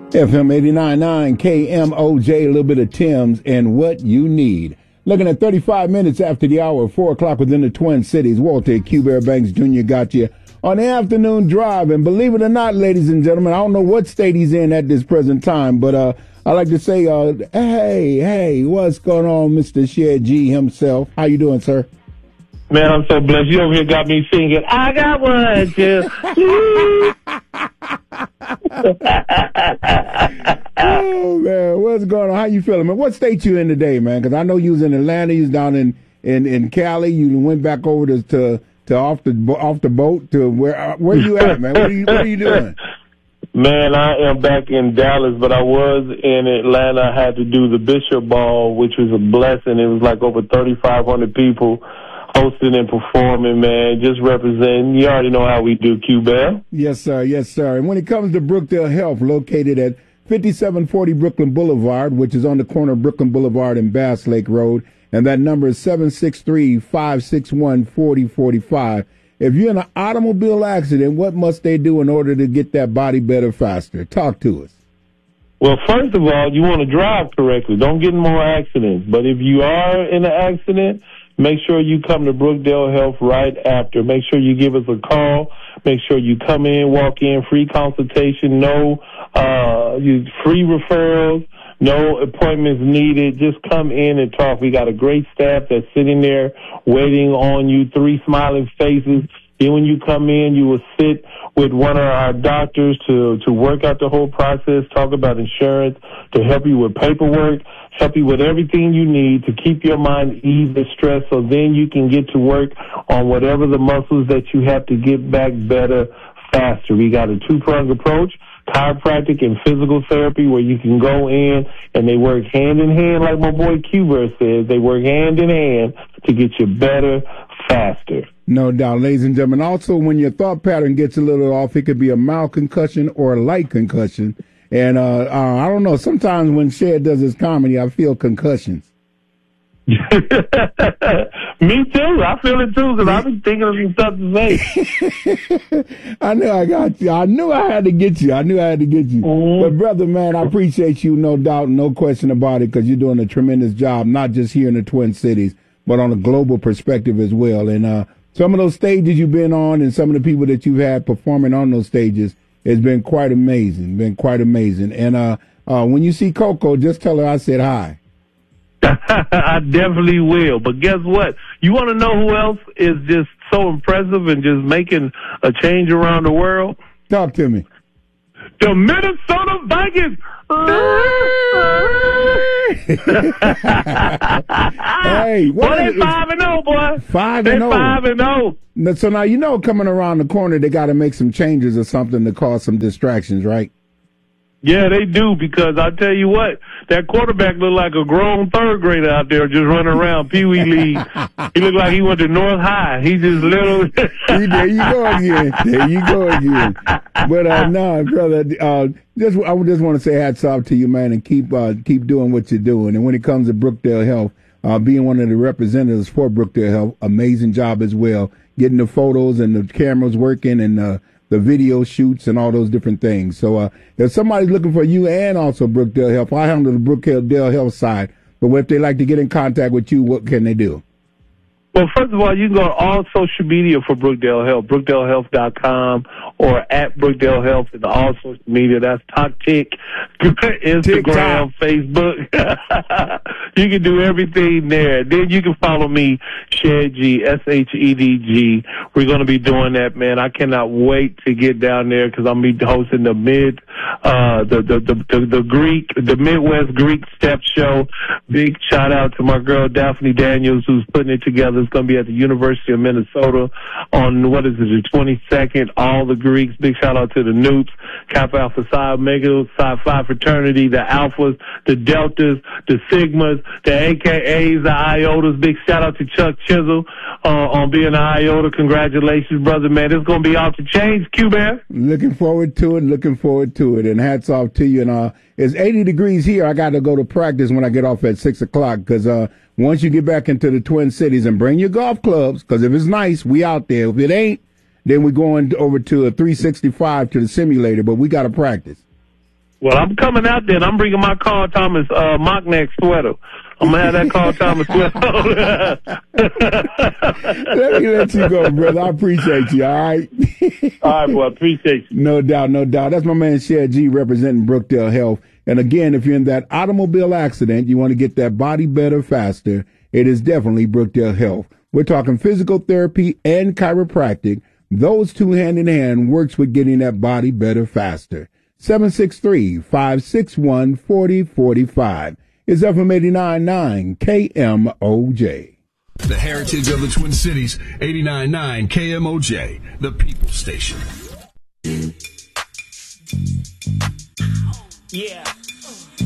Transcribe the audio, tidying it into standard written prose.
FM 89.9 KMOJ, a little bit of Tim's and what you need. Looking at 35 minutes after the hour, 4 o'clock within the Twin Cities. Walter Q. Bear Banks Jr. got you on the afternoon drive. And believe it or not, ladies and gentlemen, I don't know what state he's in at this present time, but I like to say, hey, what's going on, Mr. Shed G himself? How you doing, sir? Man, I'm so blessed. You over here got me singing, I got one, too. Oh, man, what's going on? How you feeling, man? What state you in today, man? Because I know you was in Atlanta. You was down in Cali. You went back over to off the boat to where you at, man? What are you doing? Man, I am back in Dallas, but I was in Atlanta. I had to do the Bishop Ball, which was a blessing. It was like over 3,500 people hosting and performing, man, just representing. You already know how we do, Q-Bell. Yes, sir. Yes, sir. And when it comes to Brookdale Health, located at 5740 Brooklyn Boulevard, which is on the corner of Brooklyn Boulevard and Bass Lake Road, and that number is 763-561-4045. If you're in an automobile accident, what must they do in order to get that body better faster? Talk to us. Well, first of all, you want to drive correctly. Don't get in more accidents. But if you are in an accident, make sure you come to Brookdale Health right after. Make sure you give us a call. Make sure you come in, walk in, free consultation, free referrals, no appointments needed. Just come in and talk. We got a great staff that's sitting there waiting on you, 3 smiling faces. Then when you come in, you will sit with one of our doctors to work out the whole process, talk about insurance, to help you with paperwork, help you with everything you need to keep your mind eased and stressed, so then you can get to work on whatever the muscles that you have to get back better faster. We got a 2-pronged approach, chiropractic and physical therapy, where you can go in and they work hand in hand, like my boy Cuber says. They work hand in hand to get you better faster. No doubt, ladies and gentlemen. Also, when your thought pattern gets a little off, it could be a mild concussion or a light concussion. And I don't know, sometimes when Shed does his comedy, I feel concussions. Me too. I feel it too, because I've been thinking of some stuff to say. I knew I got you. I knew I had to get you. Mm-hmm. But, brother, man, I appreciate you, no doubt, no question about it, because you're doing a tremendous job, not just here in the Twin Cities, but on a global perspective as well. And some of those stages you've been on and some of the people that you've had performing on those stages, it's been quite amazing. And when you see Coco, just tell her I said hi. I definitely will. But guess what? You want to know who else is just so impressive and just making a change around the world? Talk to me. The Minnesota Vikings. Hey, what they 5-0, boy. 5-0. So now, coming around the corner, they got to make some changes or something to cause some distractions, right? Yeah, they do, because I tell you what, that quarterback looked like a grown third grader out there just running around Pee Wee League. He looked like he went to North High. He just little. There you go again. But no, brother, I just want to say hats off to you, man, and keep doing what you're doing. And when it comes to Brookdale Health, being one of the representatives for Brookdale Health, amazing job as well, getting the photos and the cameras working and the video shoots and all those different things. So if somebody's looking for you and also Brookdale Health, I handle the Brookdale Health side. But if they like to get in contact with you, what can they do? Well, first of all, you can go to all social media for Brookdale Health, brookdalehealth.com or at Brookdale Health in all social media. That's TikTok, Instagram, Facebook. You can do everything there. Then you can follow me, Shed G, SHEDG. We're going to be doing that, man. I cannot wait to get down there because I'm going to be hosting the Midwest Greek Step Show. Big shout out to my girl Daphne Daniels, who's putting it together. It's going to be at the University of Minnesota on, the 22nd. All the Greeks. Big shout out to the Newts, Kappa Alpha Psi Omega, Psi Phi fraternity, the Alphas, the Deltas, the Sigmas, the AKAs, the Iotas. Big shout out to Chuck Chisel on being an Iota. Congratulations, brother, man. It's going to be off the chains, Q-Man. Looking forward to it. And hats off to you. And it's 80 degrees here. I got to go to practice when I get off at 6 o'clock because once you get back into the Twin Cities, and bring your golf clubs, because if it's nice, we out there. If it ain't, then we're going over to a 365 to the simulator, but we got to practice. Well, I'm coming out there, and I'm bringing my Carl Thomas mock neck sweater. I'm going to have that Carl Thomas sweater on. Let me let you go, brother. I appreciate you, all right? All right, boy. I appreciate you. No doubt, no doubt. That's my man, Shed G, representing Brookdale Health. And again, if you're in that automobile accident, you want to get that body better faster, it is definitely Brookdale Health. We're talking physical therapy and chiropractic. Those two hand in hand works with getting that body better faster. 763-561-4045 is FM 89.9 KMOJ. The heritage of the Twin Cities, 89.9 KMOJ, the People Station. Yeah.